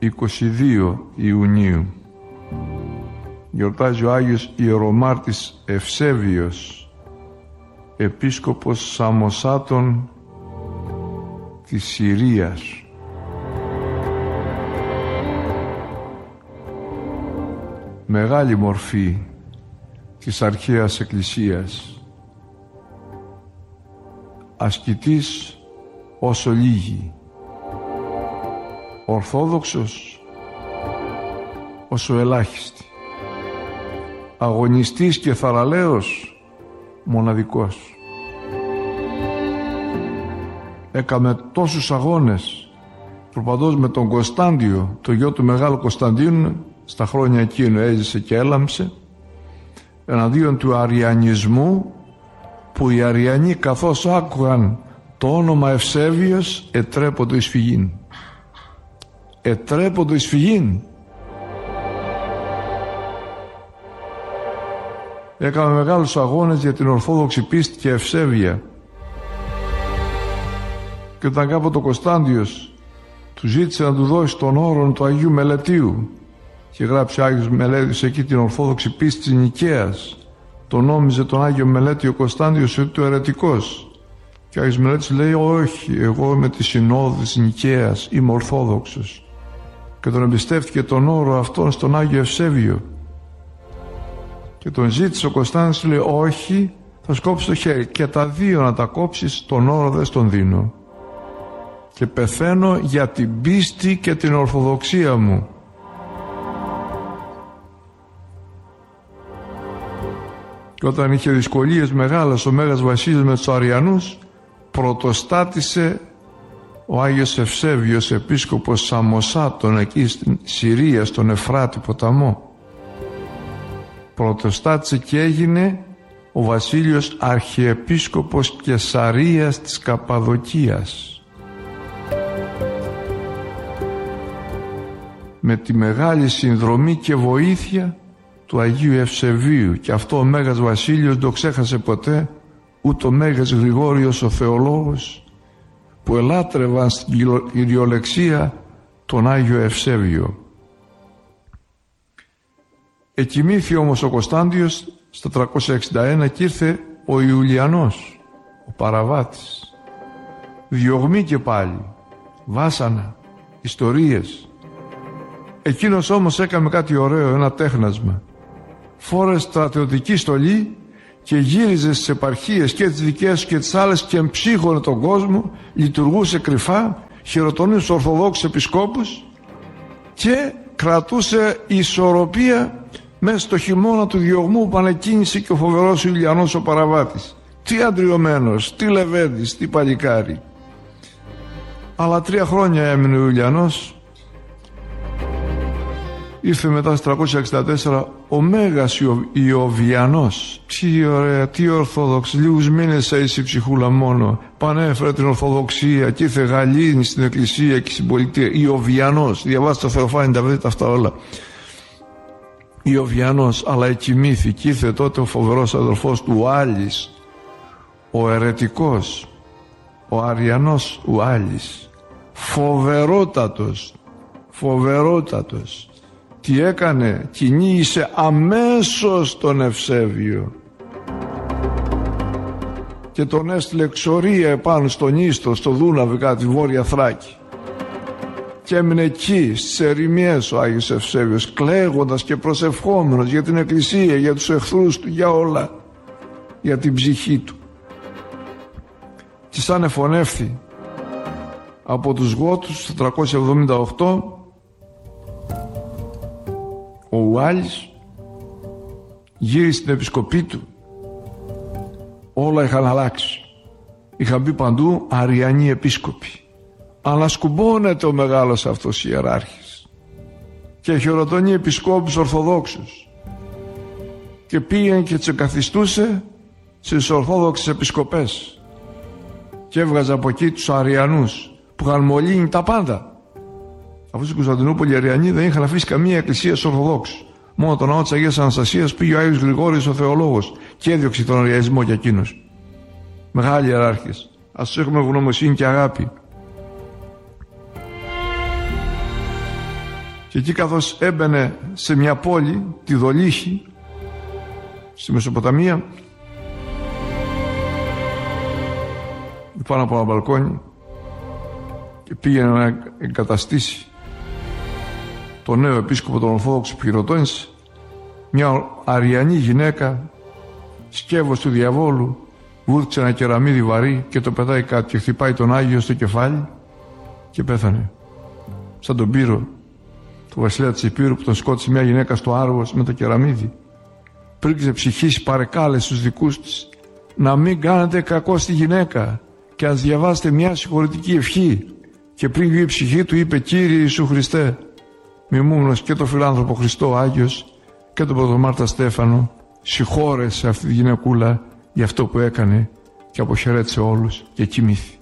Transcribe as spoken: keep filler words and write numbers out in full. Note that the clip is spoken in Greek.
είκοσι δύο Ιουνίου γιορτάζει ο Άγιος Ιερομάρτης Ευσέβιος, επίσκοπος Σαμοσάτων της Συρίας. Μεγάλη μορφή της αρχαίας Εκκλησίας, ασκητής όσο λίγοι, ορθόδοξος όσο ελάχιστη, αγωνιστής και θαραλέος μοναδικός. Έκαμε τόσους αγώνες προπαντός με τον Κωνσταντιο, το γιο του Μεγάλου Κωνσταντίνου, στα χρόνια εκείνου έζησε και έλαμψε, εναντίον του αριανισμού, που οι αριανοί καθώς άκουγαν το όνομα Ευσέβιος ετρέποντο εις φυγήν. Ετρέποντο εις φυγήν. Έκαμε μεγάλους αγώνες για την ορθόδοξη πίστη και ευσέβεια. Και όταν κάποτε ο Κωνσταντιος του ζήτησε να του δώσει τον όρο του Αγίου Μελετίου, και γράψει ο Άγιος Μελέτης εκεί την ορθόδοξη πίστη της Νικαίας, τον νόμιζε τον Άγιο Μελέτη ο Κωνσταντιος ότι ο αιρετικός. Και ο Άγιος Μελέτης λέει, όχι, εγώ είμαι της Συνόδου της Νικαίας, είμαι ορθόδοξος. Και τον εμπιστεύτηκε τον όρο αυτόν στον Άγιο Ευσέβιο. Και τον ζήτησε ο Κωνσταντιος, λέει, όχι, θα σκόψει το χέρι. Και τα δύο να τα κόψεις, τον όρο δεν στον δίνω. Και πεθαίνω για την πίστη και την ορθοδοξία μου. Και όταν είχε δυσκολίες μεγάλες ο Μέγας Βασίλης με τους Αριανούς, πρωτοστάτησε ο Άγιος Ευσέβιος, επίσκοπος Σαμοσάτων εκεί στην Συρία, στον Εφράτη ποταμό. Πρωτοστάτησε και έγινε ο Βασίλειος Αρχιεπίσκοπος Κεσαρίας της Καπαδοκίας. Με τη μεγάλη συνδρομή και βοήθεια του Αγίου Ευσεβίου, και αυτό ο Μέγας Βασίλειος δεν το ξέχασε ποτέ, ούτε ο Μέγας Γρηγόριος ο θεολόγος, που ελάτρευαν στην κυριολεξία τον Άγιο Ευσέβιο. Εκοιμήθη όμως ο Κωνσταντιος στα τριακόσια εξήντα ένα και ήρθε ο Ιουλιανός, ο παραβάτης. Διωγμή και πάλι, βάσανα, ιστορίες. Εκείνος όμως έκανε κάτι ωραίο, ένα τέχνασμα. Φόρεσε στρατιωτική στολή και γύριζε στις επαρχίες και τις δικές και τις άλλες και εμψύχωνε τον κόσμο, λειτουργούσε κρυφά, χειροτονούσε τους Ορθοδόξους επισκόπους και κρατούσε ισορροπία μέσα στο χειμώνα του διωγμού που πανεκκίνησε και ο φοβερός Ιουλιανός ο παραβάτης. Τι αντριωμένος, τι λεβέντης, τι παλικάρι. Αλλά τρία χρόνια έμεινε ο Ιουλιανός. Ήρθε μετά στο τριακόσια εξήντα τέσσερα ο Μέγας Ιωβιανός. Τι ωραία, τι ορθόδοξη. Λίγους μήνες έζησε η ψυχούλα μόνο. Πανέφερε την ορθοδοξία και ήρθε γαλήνη στην εκκλησία και στην πολιτεία. Ιωβιανός. Διαβάστε το Θεοφάνη, τα βρείτε αυτά όλα. Ιωβιανός, αλλά εκοιμήθη. Ήρθε τότε ο φοβερός αδελφός του Ουάλης, ο αιρετικός, ο Αριανός Ουάλης. Φοβερότατος, φοβερότατος. Τι έκανε, κυνήγησε αμέσως τον Ευσέβιο και τον έστειλε εξορία επάνω στον Ίστο, στο Δούναβι, κάτι Βόρεια Θράκη, και έμεινε εκεί στις ερημιές ο Άγιος Ευσέβιος, κλαίγοντας και προσευχόμενος για την Εκκλησία, για τους εχθρούς του, για όλα, για την ψυχή του. Και σαν εφωνεύθη από τους Γότους το τριακόσια εβδομήντα οκτώ, ο Ουάλης γύρισε στην επισκοπή του. Όλα είχαν αλλάξει. Είχαν μπει παντού αριανοί επίσκοποι. Ανασκουμπώνεται ο μεγάλος αυτός ιεράρχης και χειροτονεί επισκόπους Ορθοδόξους, και πήγαινε και τσεκαθιστούσε στις Ορθόδοξες επισκοπές και έβγαζε από εκεί τους Αριανούς που είχαν μολύνει τα πάντα. Αφού στην Κωνσταντινούπολη οι Αριανοί δεν είχαν αφήσει καμία εκκλησία στους Ορθοδόξους. Μόνο τον ναό της Αγίας Αναστασίας πήγε ο Άγιος Γρηγόριος ο θεολόγος και έδιωξε τον αριανισμό για εκείνος. Μεγάλοι ιεράρχες. Ας τους έχουμε γνωμοσύνη και αγάπη. Και εκεί καθώς έμπαινε σε μια πόλη, τη Δολύχη, στη Μεσοποταμία, πάνω από ένα μπαλκόνι, και πήγαινε να εγκαταστήσει το νέο επίσκοπο των Ορθόδοξων που χειροτώνησε, μια αριανή γυναίκα, σκεύος του διαβόλου, βούτυξε ένα κεραμίδι βαρύ και το πετάει κάτω και χτυπάει τον Άγιο στο κεφάλι και πέθανε. Σαν τον Πύρο, το βασιλέα της Υπήρου, που τον σκότωσε μια γυναίκα στο Άργος με το κεραμίδι. Πρίξε ψυχής, παρεκάλεσε στους δικούς της να μην κάνετε κακό στη γυναίκα και ας διαβάσετε μια συγχωρητική ευχή. Και πριν βγει η ψυχή του είπε: Κύριε Ιησού Χριστέ, μιμούμενος και τον φιλάνθρωπο Χριστό Άγιος και τον πρωτομάρτα Στέφανο, συγχώρεσε αυτή τη γυναικούλα για αυτό που έκανε, και αποχαιρέτησε όλους και κοιμήθη.